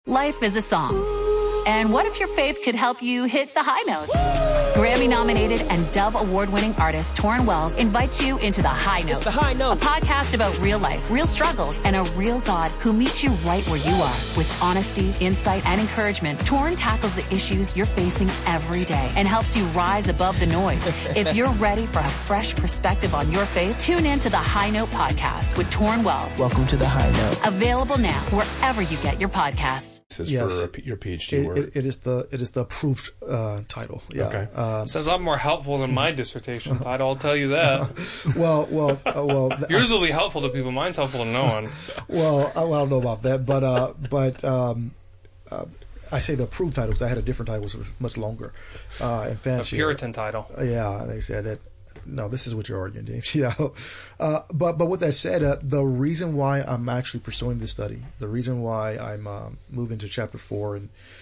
Life is a song. And what if your faith could help you hit the high notes? Grammy-nominated and Dove Award-winning artist Torrin Wells invites you into The High Note. It's The High Note. A podcast about real life, real struggles, and a real God who meets you right where you are. With honesty, insight, and encouragement, Torrin tackles the issues you're facing every day and helps you rise above the noise. If you're ready for a fresh perspective on your faith, tune in to The High Note podcast with Torrin Wells. Welcome to The High Note. Available now wherever you get your podcasts. This is for your PhD work. It is the approved title. Yeah. Okay. Sounds a lot more helpful than my dissertation title, I'll tell you that. well. Yours will be helpful to people. Mine's helpful to no one. Well, I don't know about that, but I say the approved title because I had a different title, which was much longer and fancy. A Puritan title. Yeah, they said that. No, this is what you're arguing, James. But with that said, the reason why I'm actually pursuing this study, the reason why I'm moving to chapter 4,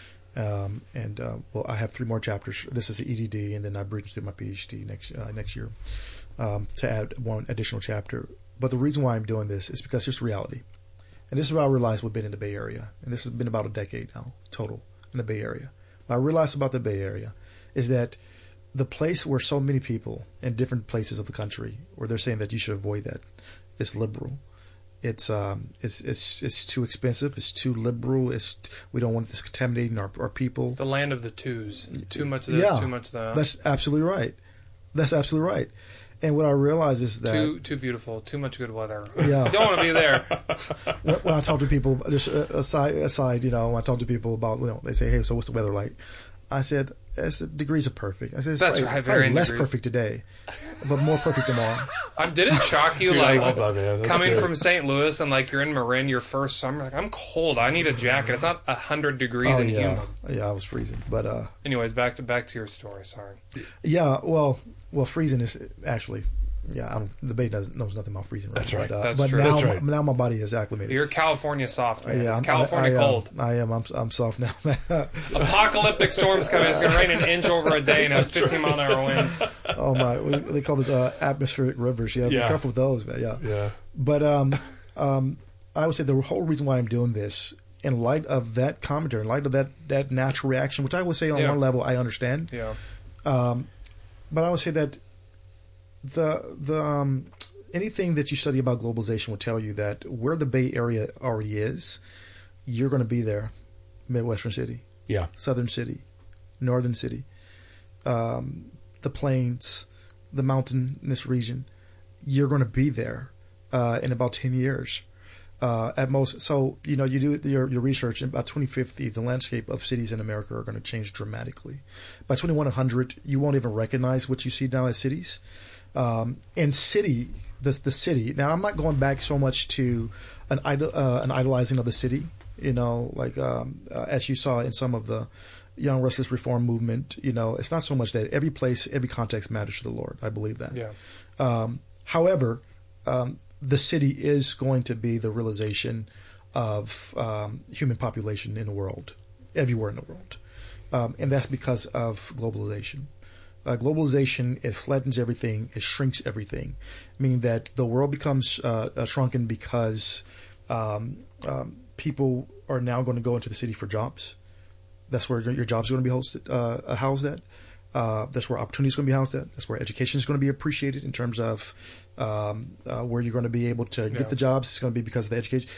and I have 3 more chapters. This is the EDD, and then I bridge to my PhD next year to add 1 additional chapter. But the reason why I'm doing this is because here's the reality, and this is what I realized we've been in the Bay Area, and this has been about a decade now total in the Bay Area. What I realized about the Bay Area is that the place where so many people in different places of the country, where they're saying that you should avoid that, is liberal. It's too expensive. It's too liberal. We don't want this contaminating our people. It's the land of the twos. Too much of this, too much of that. That's absolutely right. And what I realize is that too beautiful, too much good weather. Yeah, don't want to be there. When I talk to people, just aside, when I talk to people about, they say, "Hey, so what's the weather like?" I said, it's degrees of perfect. I said, it's that's probably, right, very less degrees. perfect today, but more perfect tomorrow. Did it shock you, Dude, I love that, man. coming good. from St. Louis and you're in Marin your first summer? Like, I'm cold. I need a jacket. It's not 100 degrees and humid. Yeah, I was freezing. But anyways, back to your story. Sorry. Yeah, well, freezing is actually. Yeah, the Bay knows nothing about freezing. Right? That's right. But true. Now my body is acclimated. You're California soft, man. Yeah, it's California cold. I am. I'm soft now. Apocalyptic storms coming. It's going to rain an inch over a day and have 15-mile-an-hour winds. Oh my! They call this atmospheric rivers. Yeah, be careful with those, man. Yeah. But I would say the whole reason why I'm doing this, in light of that commentary, in light of that natural reaction, which I would say on one level I understand. Yeah. But I would say that the anything that you study about globalization will tell you that where the Bay Area already is, you're going to be there. Midwestern city, Southern city, Northern city, the plains, the mountainous region. You're going to be there in about 10 years at most. So you do your research. In about 2050, the landscape of cities in America are going to change dramatically. By 2100, you won't even recognize what you see now as cities. And the city. Now, I'm not going back so much to an idolizing of the city, as you saw in some of the Young Restless Reform movement. It's not so much that every place, every context matters to the Lord. I believe that. Yeah. However, the city is going to be the realization of human population in the world, everywhere in the world, and that's because of globalization. Globalization, it flattens everything, it shrinks everything, meaning that the world becomes shrunken because people are now going to go into the city for jobs. That's where your jobs are going to be housed at. That's where opportunity is going to be housed at. That's where education is going to be appreciated in terms of where you're going to be able to get the jobs. It's going to be because of the education.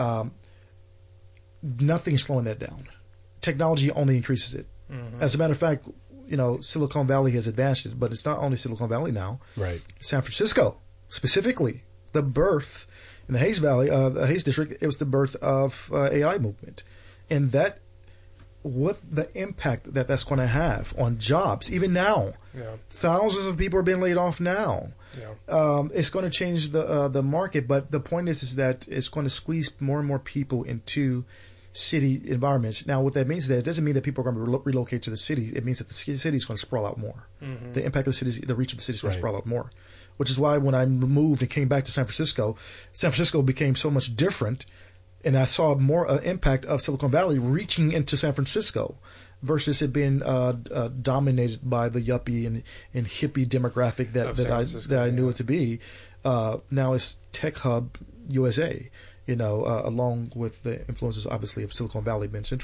Nothing's slowing that down. Technology only increases it. Mm-hmm. As a matter of fact, Silicon Valley has advanced it, but it's not only Silicon Valley now. Right. San Francisco, specifically, the birth in the Hayes Valley, the Hayes District, it was the birth of AI movement. And that, what the impact that's going to have on jobs, even now. Yeah. Thousands of people are being laid off now. Yeah. It's going to change the market, but the point is that it's going to squeeze more and more people into city environments. Now, what that means is that it doesn't mean that people are going to relocate to the cities. It means that the city is going to sprawl out more. Mm-hmm. The impact of the cities, the reach of the city is going to sprawl out more. Which is why when I moved and came back to San Francisco became so much different, and I saw more impact of Silicon Valley reaching into San Francisco versus it being dominated by the yuppie and hippie demographic that I knew it to be. Now it's Tech Hub USA. Along with the influences, obviously, of Silicon Valley being